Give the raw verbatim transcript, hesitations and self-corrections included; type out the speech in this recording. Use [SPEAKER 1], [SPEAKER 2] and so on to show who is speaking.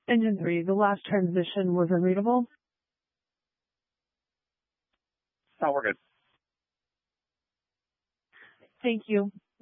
[SPEAKER 1] Engine three, the last transition was unreadable.
[SPEAKER 2] No, we're good.
[SPEAKER 1] Thank you.